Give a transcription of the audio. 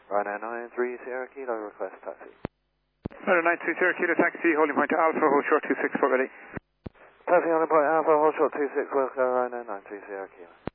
Ryanair 93 Sierra Kilo, request taxi. Ryanair 93 Sierra Kilo, taxi, holding point Alpha, hold short 264, ready. Taxi holding point Alpha, hold short 264, Ryanair 93 Sierra Kilo.